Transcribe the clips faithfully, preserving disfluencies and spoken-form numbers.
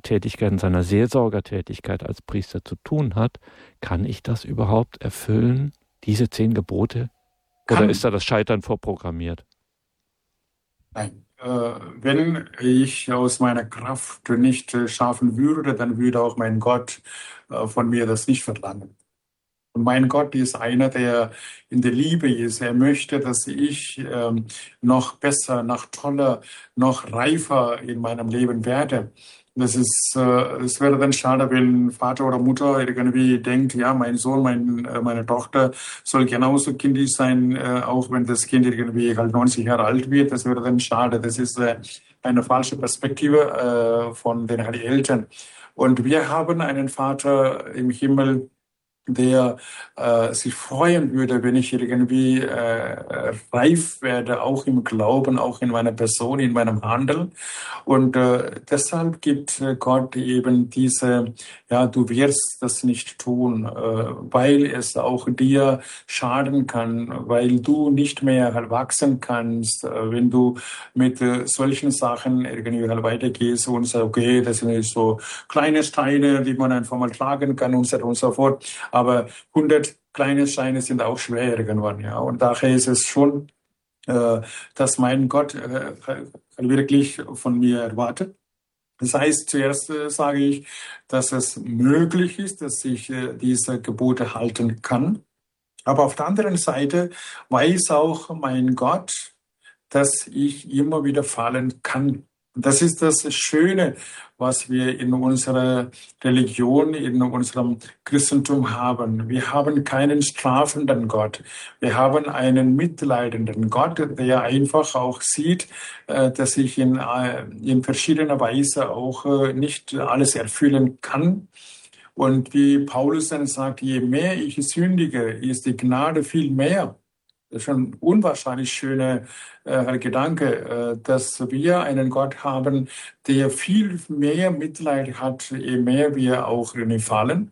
Tätigkeit, in seiner Seelsorgertätigkeit als Priester zu tun hat, kann ich das überhaupt erfüllen, diese zehn Gebote? Oder Kann. ist da das Scheitern vorprogrammiert? Nein. Äh, wenn ich aus meiner Kraft nicht äh, schaffen würde, dann würde auch mein Gott äh, von mir das nicht verlangen. Und mein Gott ist einer, der in der Liebe ist. Er möchte, dass ich ähm, noch besser, noch toller, noch reifer in meinem Leben werde. Das ist, äh, es wäre dann schade, wenn Vater oder Mutter irgendwie denkt, ja, mein Sohn, mein, äh, meine Tochter soll genauso kindisch sein, äh, auch wenn das Kind irgendwie halt neunzig Jahre alt wird. Das wäre dann schade. Das ist äh, eine falsche Perspektive äh, von den halt Eltern. Und wir haben einen Vater im Himmel, der äh, sich freuen würde, wenn ich irgendwie äh, reif werde, auch im Glauben, auch in meiner Person, in meinem Handeln. Und äh, deshalb gibt äh, Gott eben diese, ja, du wirst das nicht tun, äh, weil es auch dir schaden kann, weil du nicht mehr halt wachsen kannst, äh, wenn du mit äh, solchen Sachen irgendwie halt weitergehst und sagst, okay, das sind so kleine Steine, die man einfach mal tragen kann und so weiter und so fort. Aber hundert kleine Steine sind auch schwer irgendwann, ja. Und daher ist es schon, äh, dass mein Gott äh, wirklich von mir erwartet. Das heißt, zuerst äh, sage ich, dass es möglich ist, dass ich äh, diese Gebote halten kann. Aber auf der anderen Seite weiß auch mein Gott, dass ich immer wieder fallen kann. Das ist das Schöne, was wir in unserer Religion, in unserem Christentum haben. Wir haben keinen strafenden Gott. Wir haben einen mitleidenden Gott, der einfach auch sieht, dass ich in, in verschiedener Weise auch nicht alles erfüllen kann. Und wie Paulus dann sagt, je mehr ich sündige, ist die Gnade viel mehr. Das ist schon ein unwahrscheinlich schöner äh, Gedanke, äh, dass wir einen Gott haben, der viel mehr Mitleid hat, je mehr wir auch fallen.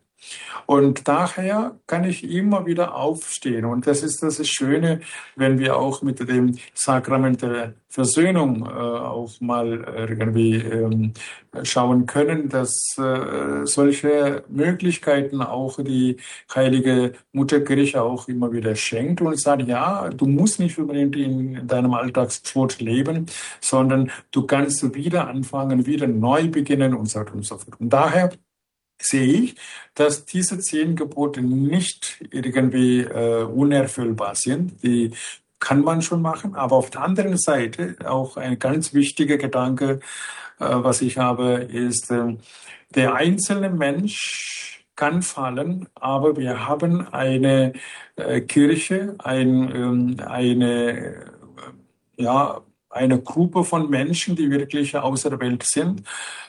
Und daher kann ich immer wieder aufstehen. Und das ist das Schöne, wenn wir auch mit dem Sakrament der Versöhnung äh, auch mal irgendwie ähm, schauen können, dass äh, solche Möglichkeiten auch die heilige Mutterkirche auch immer wieder schenkt und sagt, ja, du musst nicht unbedingt in deinem Alltagstod leben, sondern du kannst wieder anfangen, wieder neu beginnen und so weiter und so fort. Und daher sehe ich, dass diese zehn Gebote nicht irgendwie äh, unerfüllbar sind. Die kann man schon machen, aber auf der anderen Seite auch ein ganz wichtiger Gedanke, äh, was ich habe, ist, äh, der einzelne Mensch kann fallen, aber wir haben eine äh, Kirche, ein, ähm, eine, äh, ja, eine Gruppe von Menschen, die wirklich außer der Welt sind.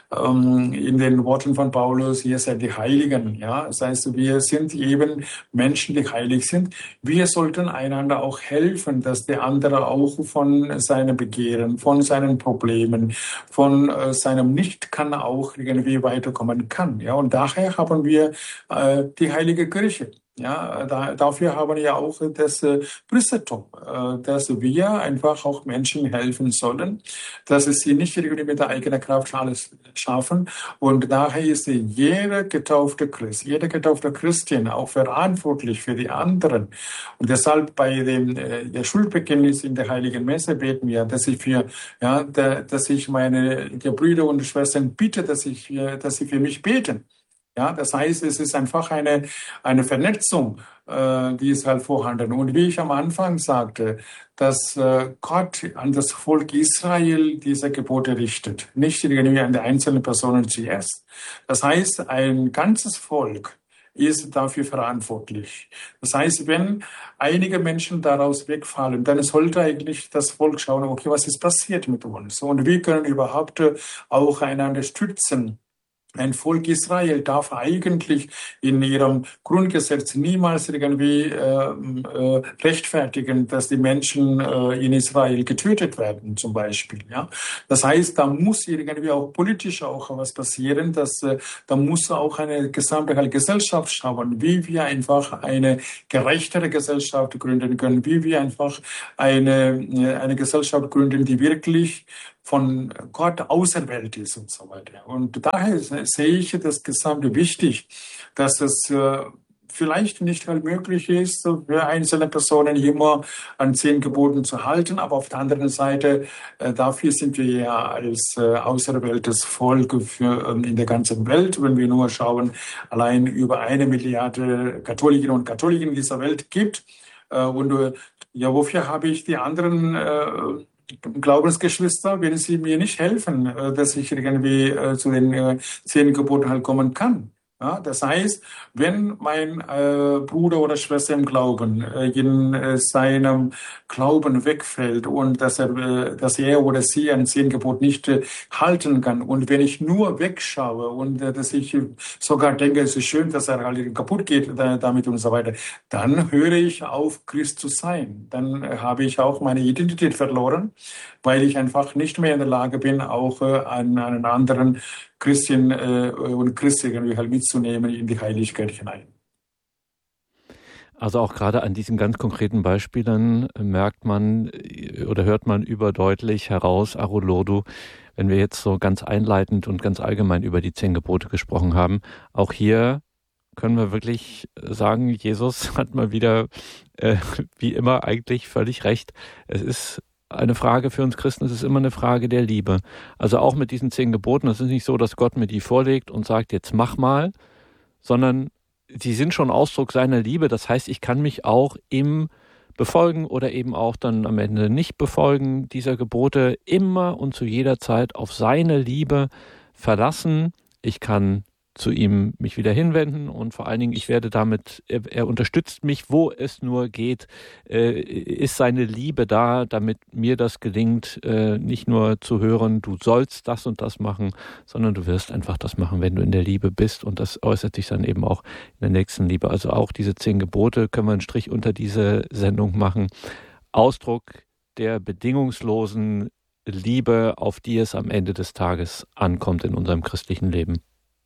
In den Worten von Paulus, ihr seid die Heiligen. Ja? Das heißt, wir sind eben Menschen, die heilig sind. Wir sollten einander auch helfen, dass der andere auch von seinen Begehren, von seinen Problemen, von äh, seinem Nicht-Kann auch irgendwie weiterkommen kann. Ja? Und daher haben wir äh, die Heilige Kirche. Ja, da, dafür haben wir ja auch das äh, Priestertum, äh, dass wir einfach auch Menschen helfen sollen, dass sie nicht irgendwie mit der eigenen Kraft alles schaffen. Und daher ist jeder getaufte Christ, jeder getaufte Christin auch verantwortlich für die anderen. Und deshalb bei dem äh, der Schuldbekenntnis in der Heiligen Messe beten wir, dass ich für ja, da, dass ich meine Brüder und Schwestern bitte, dass ich dass sie für mich beten. Ja, das heißt, es ist einfach eine, eine Vernetzung, äh, die ist halt vorhanden. Und wie ich am Anfang sagte, dass äh, Gott an das Volk Israel diese Gebote richtet, nicht irgendwie an die einzelnen Personen zuerst. Das heißt, ein ganzes Volk ist dafür verantwortlich. Das heißt, wenn einige Menschen daraus wegfallen, dann sollte eigentlich das Volk schauen, okay, was ist passiert mit uns? Und wir können überhaupt auch einander stützen. Ein Volk Israel darf eigentlich in ihrem Grundgesetz niemals irgendwie äh, äh, rechtfertigen, dass die Menschen äh, in Israel getötet werden, zum Beispiel. Ja, das heißt, da muss irgendwie auch politisch auch was passieren. Dass äh, da muss auch eine gesamte Gesellschaft schauen, wie wir einfach eine gerechtere Gesellschaft gründen können, wie wir einfach eine eine Gesellschaft gründen, die wirklich von Gott auserwählt ist und so weiter. Und daher sehe ich das Gesamte wichtig, dass es äh, vielleicht nicht halt möglich ist, für einzelne Personen immer an zehn Geboten zu halten, aber auf der anderen Seite, äh, dafür sind wir ja als äh, auserwähltes Volk für, ähm, in der ganzen Welt. Wenn wir nur schauen, allein über eine Milliarde Katholiken und Katholiken in dieser Welt gibt. Äh, und äh, ja, wofür habe ich die anderen äh, Glaubensgeschwister, wenn sie mir nicht helfen, äh, dass ich irgendwie äh, zu den äh, zehn Geboten halt kommen kann? Ja, das heißt, wenn mein äh, Bruder oder Schwester im Glauben äh, in äh, seinem Glauben wegfällt und dass er, äh, dass er oder sie ein zehn Gebot nicht äh, halten kann und wenn ich nur wegschaue und äh, dass ich sogar denke, es ist schön, dass er halt kaputt geht äh, damit und so weiter, dann höre ich auf, Christ zu sein. Dann äh, habe ich auch meine Identität verloren, weil ich einfach nicht mehr in der Lage bin, auch äh, an einen anderen Christen äh, und Christen irgendwie halt mitzunehmen in die Heiligkeit hinein. Also auch gerade an diesen ganz konkreten Beispielen merkt man oder hört man überdeutlich heraus, Arulodou, wenn wir jetzt so ganz einleitend und ganz allgemein über die zehn Gebote gesprochen haben, auch hier können wir wirklich sagen, Jesus hat mal wieder, äh, wie immer, eigentlich völlig recht. Es ist eine Frage für uns Christen, es ist immer eine Frage der Liebe. Also auch mit diesen zehn Geboten, es ist nicht so, dass Gott mir die vorlegt und sagt, jetzt mach mal, sondern sie sind schon Ausdruck seiner Liebe. Das heißt, ich kann mich auch im Befolgen oder eben auch dann am Ende nicht befolgen dieser Gebote immer und zu jeder Zeit auf seine Liebe verlassen. Ich kann zu ihm mich wieder hinwenden und vor allen Dingen, ich werde damit, er, er unterstützt mich, wo es nur geht, äh, ist seine Liebe da, damit mir das gelingt, äh, nicht nur zu hören, du sollst das und das machen, sondern du wirst einfach das machen, wenn du in der Liebe bist und das äußert sich dann eben auch in der nächsten Liebe. Also auch diese zehn Gebote können wir einen Strich unter diese Sendung machen. Ausdruck der bedingungslosen Liebe, auf die es am Ende des Tages ankommt in unserem christlichen Leben.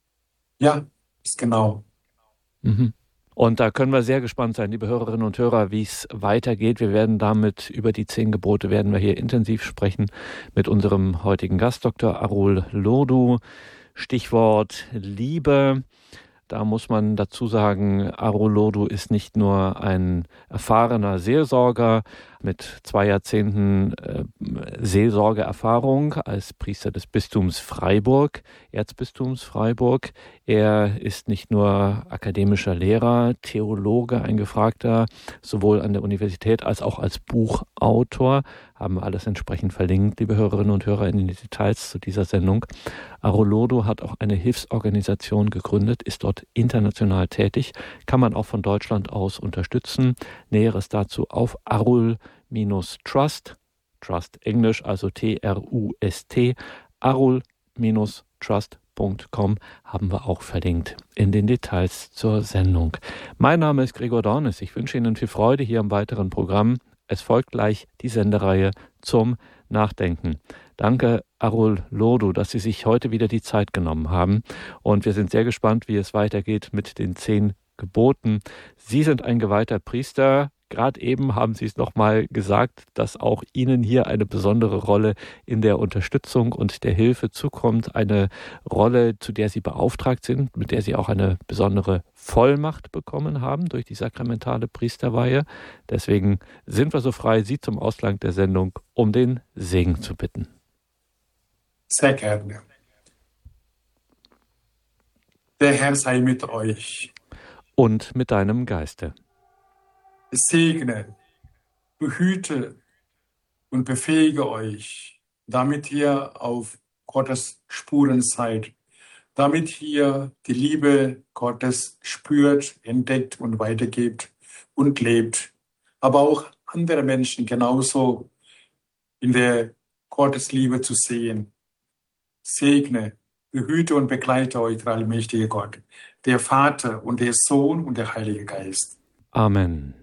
Ja, ist genau. Mhm. Und da können wir sehr gespannt sein, liebe Hörerinnen und Hörer, wie es weitergeht. Wir werden damit über die zehn Gebote werden wir hier intensiv sprechen mit unserem heutigen Gast, Doktor Arulodou. Stichwort Liebe. Da muss man dazu sagen, Arulodou ist nicht nur ein erfahrener Seelsorger mit zwei Jahrzehnten äh, Seelsorgeerfahrung als Priester des Bistums Freiburg, Erzbistums Freiburg. Er ist nicht nur akademischer Lehrer, Theologe, ein Gefragter, sowohl an der Universität als auch als Buchautor. Haben wir alles entsprechend verlinkt, liebe Hörerinnen und Hörer, in den Details zu dieser Sendung. Arulodou hat auch eine Hilfsorganisation gegründet, ist dort international tätig, kann man auch von Deutschland aus unterstützen. Näheres dazu auf Arul-Trust, Trust Englisch, also T R U S T, arul-trust punkt com haben wir auch verlinkt in den Details zur Sendung. Mein Name ist Gregor Dornis. Ich wünsche Ihnen viel Freude hier am weiteren Programm. Es folgt gleich die Sendereihe zum Nachdenken. Danke, Arulodou, dass Sie sich heute wieder die Zeit genommen haben. Und wir sind sehr gespannt, wie es weitergeht mit den zehn Geboten. Sie sind ein geweihter Priester. Gerade eben haben Sie es nochmal gesagt, dass auch Ihnen hier eine besondere Rolle in der Unterstützung und der Hilfe zukommt. Eine Rolle, zu der Sie beauftragt sind, mit der Sie auch eine besondere Vollmacht bekommen haben durch die sakramentale Priesterweihe. Deswegen sind wir so frei, Sie zum Ausgang der Sendung um den Segen zu bitten. Sehr gerne. Der Herr sei mit euch. Und mit deinem Geiste. Segne, behüte und befähige euch, damit ihr auf Gottes Spuren seid, damit ihr die Liebe Gottes spürt, entdeckt und weitergebt und lebt, aber auch andere Menschen genauso in der Gottesliebe zu sehen. Segne, behüte und begleite euch, der allmächtige Gott, der Vater und der Sohn und der Heilige Geist. Amen.